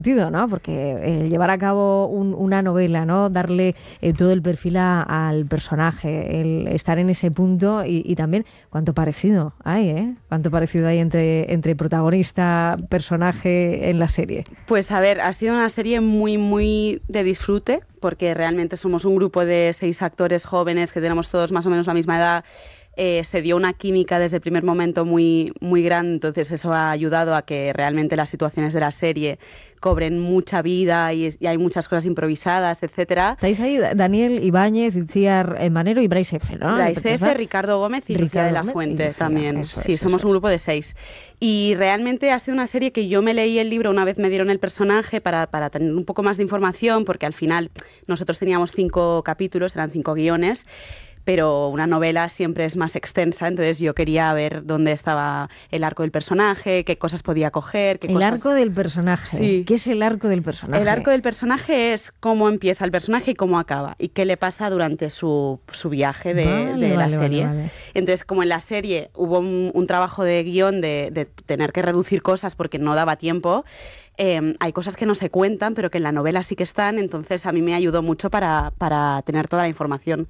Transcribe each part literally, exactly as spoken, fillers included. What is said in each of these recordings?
¿no? Porque el llevar a cabo un, una novela, ¿no? Darle eh, todo el perfil a, al personaje, el estar en ese punto y, y también cuánto parecido hay, ¿eh? Cuánto parecido hay entre, entre protagonista, personaje en la serie. Pues a ver, ha sido una serie muy, muy de disfrute, porque realmente somos un grupo de seis actores jóvenes que tenemos todos más o menos la misma edad. Eh, se dio una química desde el primer momento muy, muy grande, entonces eso ha ayudado a que realmente las situaciones de la serie cobren mucha vida y, y hay muchas cosas improvisadas, etcétera. Estáis ahí Daniel Ibáñez, Itziar Manero y Bryce F, ¿no? Bryce F, Ricardo Gómez y Lucía de la Fuente Lucía, también. Eso sí, es, somos eso un grupo de seis. Y realmente ha sido una serie que yo me leí el libro una vez me dieron el personaje para, para tener un poco más de información, porque al final nosotros teníamos cinco capítulos, eran cinco guiones, pero una novela siempre es más extensa, entonces yo quería ver dónde estaba el arco del personaje, qué cosas podía coger, qué el cosas... arco del personaje. Sí. ¿Qué es el arco del personaje? El arco del personaje es cómo empieza el personaje y cómo acaba, y qué le pasa durante su, su viaje de, vale, de la vale, serie. Vale, vale. Entonces, como en la serie hubo un, un trabajo de guión de, de tener que reducir cosas porque no daba tiempo, Eh, hay cosas que no se cuentan, pero que en la novela sí que están, entonces a mí me ayudó mucho para, para tener toda la información.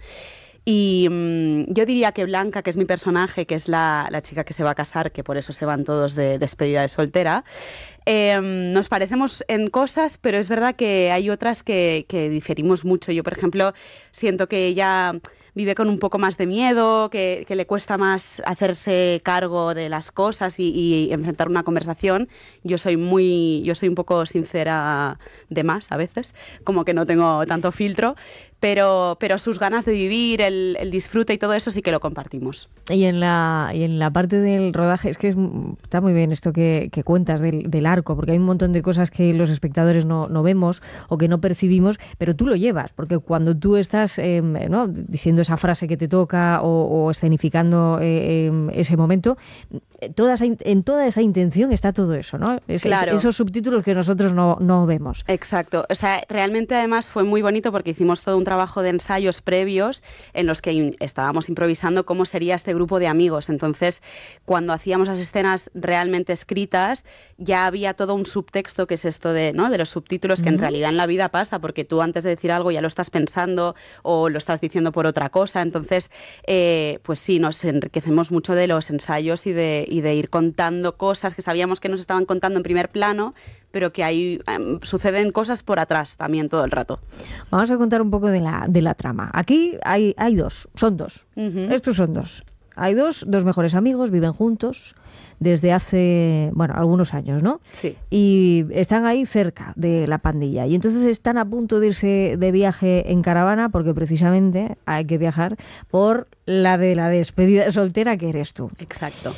Y mmm, yo diría que Blanca, que es mi personaje, que es la, la chica que se va a casar, que por eso se van todos de despedida de soltera, eh, nos parecemos en cosas, pero es verdad que hay otras que, que diferimos mucho. Yo, por ejemplo, siento que ella vive con un poco más de miedo, que, que le cuesta más hacerse cargo de las cosas y, y enfrentar una conversación. Yo soy muy, yo soy un poco sincera de más a veces, como que no tengo tanto filtro, pero, pero sus ganas de vivir, el, el disfrute y todo eso sí que lo compartimos. Y en la, y en la parte del rodaje, es que es, está muy bien esto que, que cuentas del, del arco, porque hay un montón de cosas que los espectadores no, no vemos o que no percibimos, pero tú lo llevas, porque cuando tú estás eh, ¿no? diciendo esa frase que te toca o, o escenificando eh, eh, ese momento, toda esa, en toda esa intención está todo eso, ¿no? Es, claro. es, esos subtítulos que nosotros no, no vemos. Exacto. O sea, realmente además fue muy bonito porque hicimos todo un trabajo de ensayos previos en los que in- estábamos improvisando cómo sería este grupo de amigos. Entonces, cuando hacíamos las escenas realmente escritas, ya había todo un subtexto, que es esto de, ¿no? de los subtítulos, que uh-huh. en realidad en la vida pasa, porque tú antes de decir algo ya lo estás pensando o lo estás diciendo por otra cosa. Entonces, eh, pues sí, nos enriquecemos mucho de los ensayos y de, y de ir contando cosas que sabíamos que nos estaban contando en primer plano, pero que ahí um, suceden cosas por atrás también todo el rato. Vamos a contar un poco de la, de la trama. Aquí hay, hay dos, son dos. Uh-huh. Estos son dos. Hay dos, dos mejores amigos, viven juntos desde hace, bueno, algunos años, ¿no? Sí. Y están ahí cerca de la pandilla. Y entonces están a punto de irse de viaje en caravana, porque precisamente hay que viajar por la de la despedida de soltera, que eres tú. Exacto.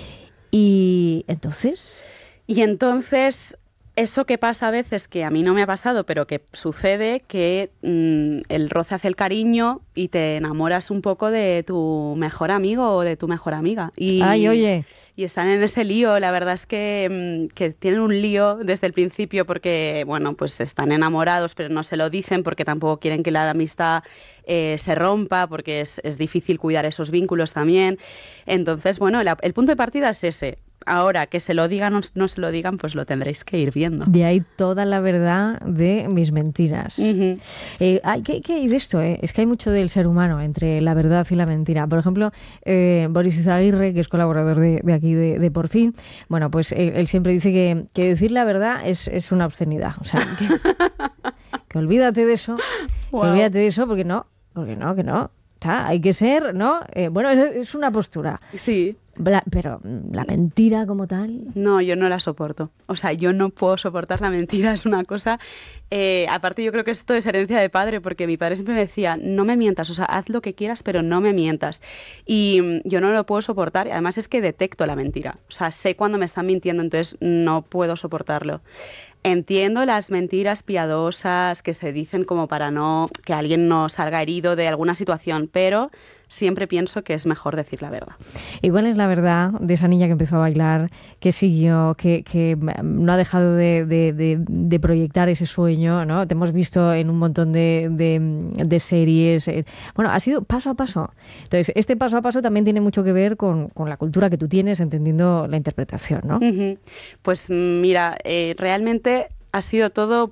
Y entonces... Y entonces... Eso que pasa a veces, que a mí no me ha pasado, pero que sucede, que mmm, el roce hace el cariño y te enamoras un poco de tu mejor amigo o de tu mejor amiga. Y, Ay, oye. Y están en ese lío. La verdad es que, mmm, que tienen un lío desde el principio porque, bueno, pues están enamorados, pero no se lo dicen porque tampoco quieren que la amistad eh, se rompa, porque es, es difícil cuidar esos vínculos también. Entonces, bueno, la, el punto de partida es ese. Ahora, que se lo digan o no se lo digan, pues lo tendréis que ir viendo. De ahí toda la verdad de mis mentiras. Uh-huh. Eh, hay, ¿qué, ¿Qué hay de esto? Eh? Es que hay mucho del ser humano entre la verdad y la mentira. Por ejemplo, eh, Boris Izaguirre, que es colaborador de, de aquí de, de Por Fin, bueno, pues él, él siempre dice que, que decir la verdad es, es una obscenidad. O sea, que, que olvídate de eso, wow. que olvídate de eso, porque no, porque no, que no. Está, hay que ser, ¿no? Eh, bueno, es, es una postura. Sí. La, pero la mentira como tal... No, yo no la soporto. O sea, yo no puedo soportar la mentira, es una cosa... Eh, aparte yo creo que esto es herencia de padre, porque mi padre siempre me decía, no me mientas, o sea, haz lo que quieras, pero no me mientas. Y um, yo no lo puedo soportar, además es que detecto la mentira. O sea, sé cuando me están mintiendo, entonces no puedo soportarlo. Entiendo las mentiras piadosas que se dicen como para no que alguien no salga herido de alguna situación, pero siempre pienso que es mejor decir la verdad. Igual es la verdad de esa niña que empezó a bailar, que siguió, que, que no ha dejado de, de, de, de proyectar ese sueño, ¿no? Te hemos visto en un montón de, de, de series. Bueno, ha sido paso a paso. Entonces, este paso a paso también tiene mucho que ver con, con la cultura que tú tienes, entendiendo la interpretación, ¿no? Uh-huh. Pues mira, eh, realmente ha sido todo